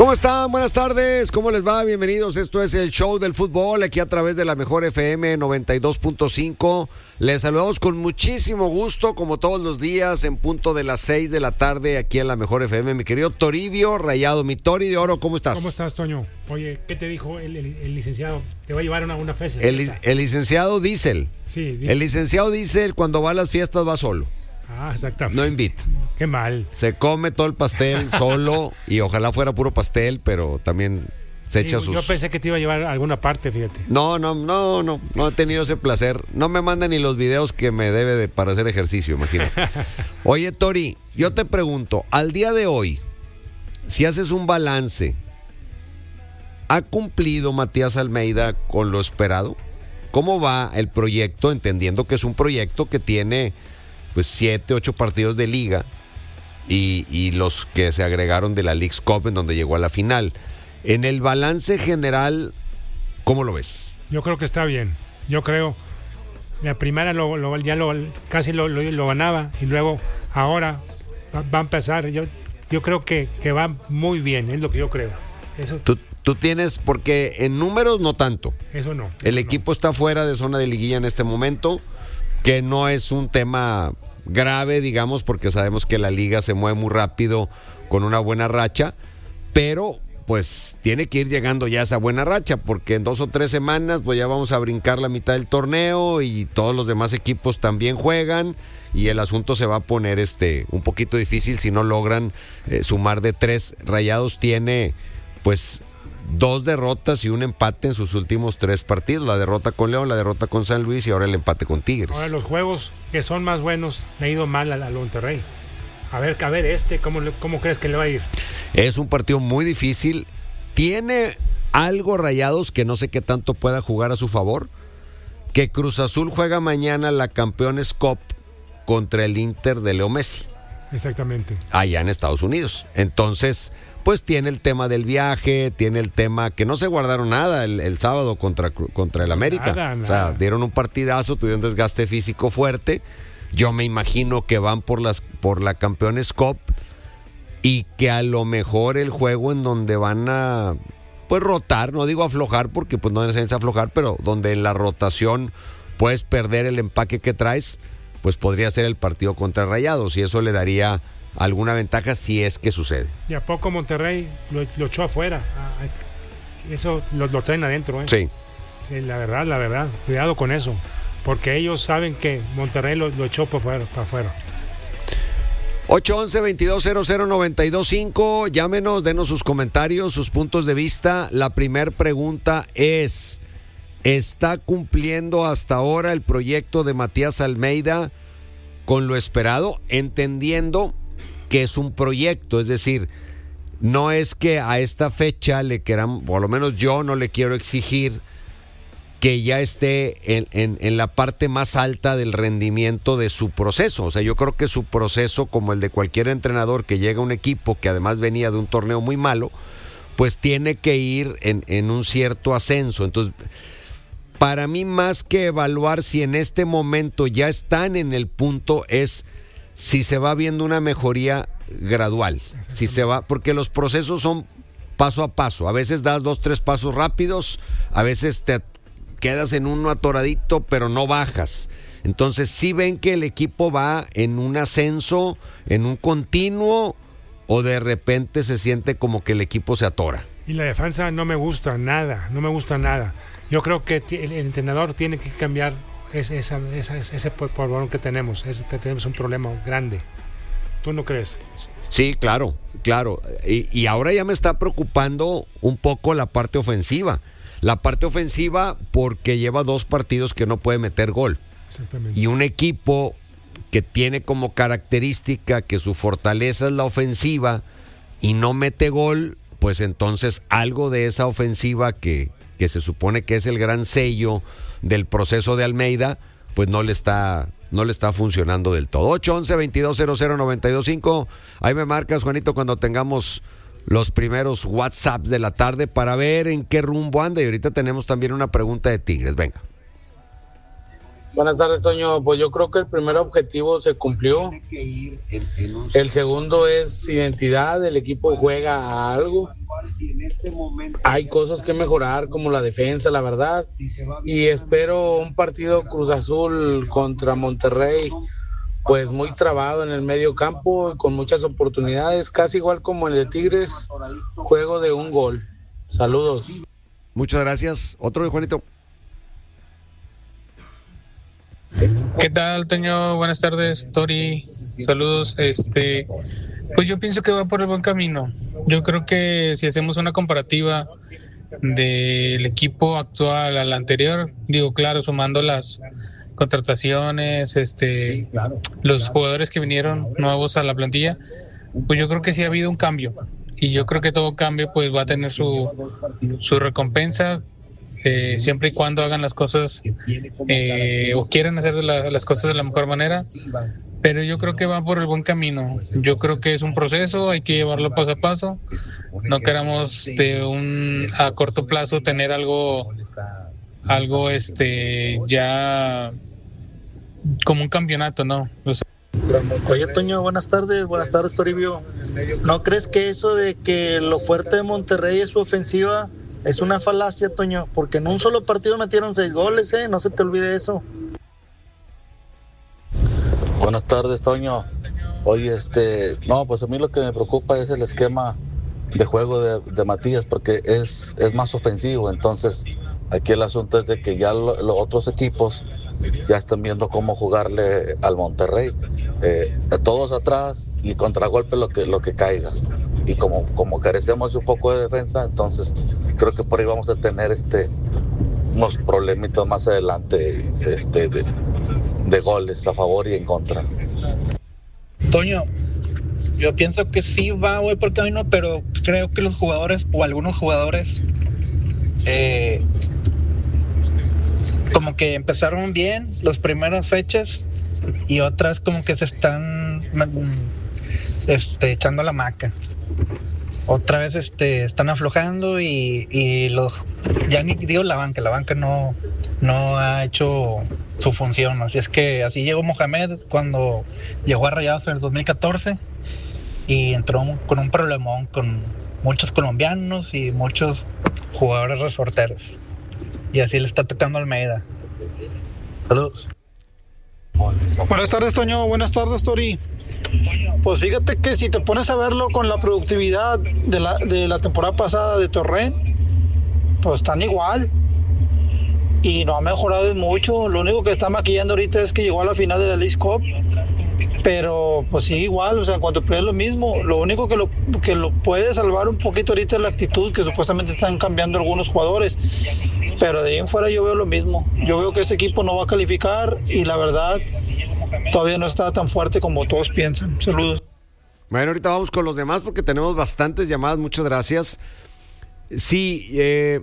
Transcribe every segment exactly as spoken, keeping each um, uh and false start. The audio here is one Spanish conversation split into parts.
¿Cómo están? Buenas tardes, ¿cómo les va? Bienvenidos, esto es el show del fútbol, aquí a través de la mejor F M noventa y dos punto cinco. Les saludamos con muchísimo gusto, como todos los días, en punto de las seis de la tarde, aquí en la mejor F M. Mi querido Toribio Rayado, mi Tori de Oro, ¿cómo estás? ¿Cómo estás, Toño? Oye, ¿qué te dijo el, el, el licenciado? ¿Te va a llevar a una, una fiesta? El, el licenciado Diesel. Sí. Di- El licenciado Diesel, cuando va a las fiestas, va solo. Ah, exactamente. No invita. Qué mal. Se come todo el pastel solo y ojalá fuera puro pastel, pero también se Sí, echa sus... Yo pensé que te iba a llevar a alguna parte, fíjate. No, no, no, no, no he tenido ese placer. No me manda ni los videos que me debe de para hacer ejercicio, imagínate. Oye, Tori, yo te pregunto, al día de hoy, si haces un balance, ¿ha cumplido Matías Almeida con lo esperado? ¿Cómo va el proyecto? Entendiendo que es un proyecto que tiene pues siete, ocho partidos de liga y, y los que se agregaron de la Leagues Cup en donde llegó a la final. En el balance general, ¿cómo lo ves? Yo creo que está bien. Yo creo. La primera lo, lo, ya lo, casi lo, lo, lo ganaba y luego ahora va, va a empezar. Yo, yo creo que, que va muy bien, es lo que yo creo. Eso, Tú, tú tienes, porque en números no tanto. eso no. El eso equipo está fuera de zona de liguilla en este momento, que no es un tema grave, digamos, porque sabemos que la liga se mueve muy rápido con una buena racha, pero pues tiene que ir llegando ya esa buena racha, porque en dos o tres semanas pues ya vamos a brincar la mitad del torneo y todos los demás equipos también juegan y el asunto se va a poner este un poquito difícil si no logran eh, sumar de tres. Rayados tiene pues dos derrotas y un empate en sus últimos tres partidos, la derrota con León, la derrota con San Luis y ahora el empate con Tigres. Ahora los juegos que son más buenos le ha ido mal al, al Monterrey. A ver, a ver este, ¿cómo, le- ¿cómo crees que le va a ir? Es un partido muy difícil. Tiene algo Rayados que no sé qué tanto pueda jugar a su favor. Que Cruz Azul juega mañana la Campeones Cup contra el Inter de Leo Messi, Exactamente. allá en Estados Unidos. Entonces, pues tiene el tema del viaje, tiene el tema que no se guardaron nada el, el sábado contra, contra el América. Nada, O sea, nada. dieron un partidazo, tuvieron un desgaste físico fuerte. Yo me imagino que van por las por la Campeones Cup y que a lo mejor el juego en donde van a pues rotar, no digo aflojar porque pues no necesitas aflojar, pero donde en la rotación puedes perder el empaque que traes, pues podría ser el partido contra Rayados y eso le daría alguna ventaja si es que sucede. Y a poco Monterrey lo, lo echó afuera. Ah, eso lo, lo traen adentro, ¿eh? Sí. Sí, la verdad, la verdad. Cuidado con eso. Porque ellos saben que Monterrey lo, lo echó para afuera, para afuera. ocho once, veintidós cero cero, noventa y dos cinco. Llámenos, denos sus comentarios, sus puntos de vista. La primera pregunta es: ¿está cumpliendo hasta ahora el proyecto de Matías Almeida con lo esperado? Entendiendo que es un proyecto, es decir, no es que a esta fecha le quieran, por lo menos yo no le quiero exigir que ya esté en, en, en la parte más alta del rendimiento de su proceso. O sea, yo creo que su proceso, como el de cualquier entrenador que llega a un equipo que además venía de un torneo muy malo, pues tiene que ir en, en un cierto ascenso. Entonces, para mí, más que evaluar si en este momento ya están en el punto, es si se va viendo una mejoría gradual. Si se va, porque los procesos son paso a paso. A veces das dos, tres pasos rápidos, a veces te quedas en uno atoradito, pero no bajas. Entonces, ¿sí ven que el equipo va en un ascenso, en un continuo, o de repente se siente como que el equipo se atora? Y la defensa no me gusta nada, no me gusta nada. Yo creo que t- el, el entrenador tiene que cambiar ese, esa, esa, ese polvorón que tenemos. Ese, tenemos un problema grande. ¿Tú no crees? Sí, claro, claro. Y, y ahora ya me está preocupando un poco la parte ofensiva. La parte ofensiva porque lleva dos partidos que no puede meter gol. Exactamente. Y un equipo que tiene como característica que su fortaleza es la ofensiva y no mete gol, pues entonces algo de esa ofensiva que, que se supone que es el gran sello del proceso de Almeida, pues no le está, no le está funcionando del todo. ocho once, veintidós cero cero, noventa y dos cinco. Ahí me marcas, Juanito, cuando tengamos los primeros WhatsApps de la tarde para ver en qué rumbo anda. Y ahorita tenemos también una pregunta de Tigres. Venga. Buenas tardes, Toño. Pues yo creo que el primer objetivo se cumplió. El segundo es identidad, el equipo juega a algo. hay cosas que mejorar, como la defensa, la verdad. Y espero un partido Cruz Azul contra Monterrey, pues muy trabado en el medio campo y con muchas oportunidades, casi igual como el de Tigres, juego de un gol. Saludos. Muchas gracias. Otro de Juanito. ¿Qué tal, Toño? Buenas tardes, Tori. Saludos. Este, pues yo pienso que va por el buen camino. Yo creo que si hacemos una comparativa del equipo actual al anterior, digo, claro, sumando las contrataciones, este, los jugadores que vinieron nuevos a la plantilla, pues yo creo que sí ha habido un cambio. Y yo creo que todo cambio pues va a tener su, su recompensa, eh, siempre y cuando hagan las cosas eh, o quieran hacer de la, las cosas de la mejor manera. Pero yo creo que va por el buen camino. Yo creo que es un proceso, hay que llevarlo paso a paso. No queramos de un a corto plazo tener algo, algo este ya como un campeonato, ¿no? O sea, Oye, Toño, buenas tardes, buenas tardes, Toribio. ¿No crees que eso de que lo fuerte de Monterrey es su ofensiva es una falacia, Toño? Porque en un solo partido metieron seis goles, ¿eh? No se te olvide eso. Buenas tardes, Toño. Oye, este, no, pues a mí lo que me preocupa es el esquema de juego de, de Matías, porque es, es más ofensivo. Entonces, aquí el asunto es de que ya lo, los otros equipos ya están viendo cómo jugarle al Monterrey. Eh, todos atrás y contragolpe lo que, lo que caiga. Y como, como carecemos de un poco de defensa, entonces creo que por ahí vamos a tener este unos problemitas más adelante este, de, de goles a favor y en contra. Toño, yo pienso que sí va hoy por camino, pero creo que los jugadores o algunos jugadores eh, como que empezaron bien las primeras fechas y otras como que se están este, echando la maca. Otra vez este, están aflojando y, y los ya ni digo la banca, la banca no, no ha hecho su función. Así es que así llegó Mohamed cuando llegó a Rayados en el dos mil catorce y entró con un problemón con muchos colombianos y muchos jugadores resorteros. Y así le está tocando a Almeida. Saludos. Buenas tardes, Toño. Buenas tardes, Tori. Pues fíjate que si te pones a verlo con la productividad de la, de la temporada pasada de Torrent, pues están igual. Y no ha mejorado mucho. Lo único que está maquillando ahorita es que llegó a la final de la League Cup. Pero pues sí, igual, o sea, en cuanto a es lo mismo. Lo único que lo, que lo puede salvar un poquito ahorita es la actitud, que supuestamente están cambiando algunos jugadores. Pero de ahí en fuera yo veo lo mismo. Yo veo que ese equipo no va a calificar y la verdad todavía no está tan fuerte como todos piensan. Saludos. Bueno, ahorita vamos con los demás porque tenemos bastantes llamadas. Muchas gracias. Sí, eh,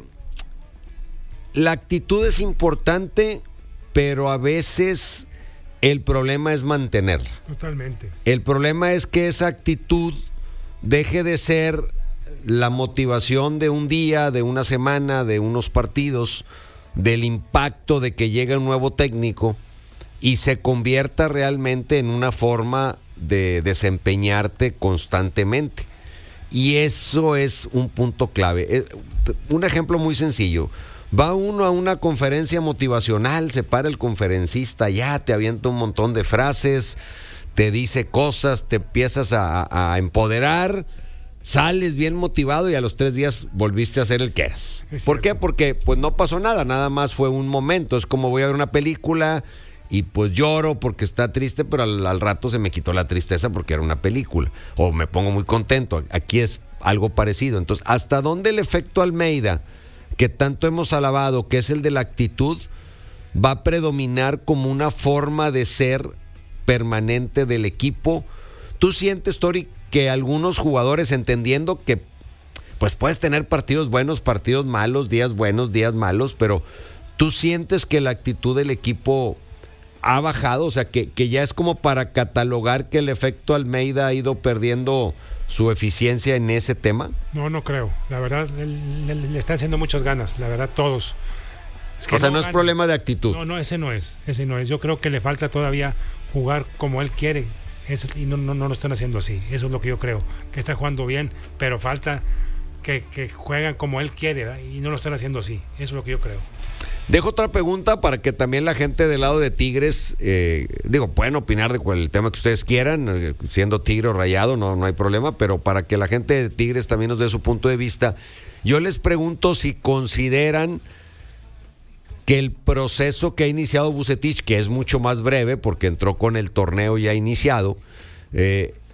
la actitud es importante, pero a veces el problema es mantenerla. Totalmente. El problema es que esa actitud deje de ser la motivación de un día, de una semana, de unos partidos, del impacto de que llega un nuevo técnico y se convierta realmente en una forma de desempeñarte constantemente. Y eso es un punto clave. Un ejemplo muy sencillo. Va uno a una conferencia motivacional, se para el conferencista, ya te avienta un montón de frases, te dice cosas, te empiezas a, a empoderar, sales bien motivado y a los tres días volviste a ser el que eras. ¿Por qué? Porque pues no pasó nada, nada más fue un momento. Es como voy a ver una película y pues lloro porque está triste, pero al, al rato se me quitó la tristeza porque era una película. O me pongo muy contento. Aquí es algo parecido. Entonces, ¿hasta dónde el efecto Almeida, que tanto hemos alabado, que es el de la actitud, va a predominar como una forma de ser permanente del equipo? ¿Tú sientes, Tori, que algunos jugadores, entendiendo que pues puedes tener partidos buenos, partidos malos, días buenos, días malos, pero tú sientes que la actitud del equipo ha bajado? O sea, que, que ya es como para catalogar que el efecto Almeida ha ido perdiendo su eficiencia en ese tema. No, no creo. La verdad, le, le, le están haciendo muchas ganas, la verdad, todos. Es que o sea, no, no es problema de actitud. No, no, ese no es, ese no es. Yo creo que le falta todavía jugar como él quiere. Eso, y no, no, no lo están haciendo así. Eso es lo que yo creo. Que está jugando bien, pero falta que, que juegan como él quiere, ¿verdad? Y no lo están haciendo así. Eso es lo que yo creo. Dejo otra pregunta para que también la gente del lado de Tigres, eh, digo, pueden opinar de cual, el tema que ustedes quieran, eh, siendo Tigre o Rayado, no, no hay problema, pero para que la gente de Tigres también nos dé su punto de vista, yo les pregunto si consideran que el proceso que ha iniciado Vucetich, que es mucho más breve porque entró con el torneo ya iniciado, eh,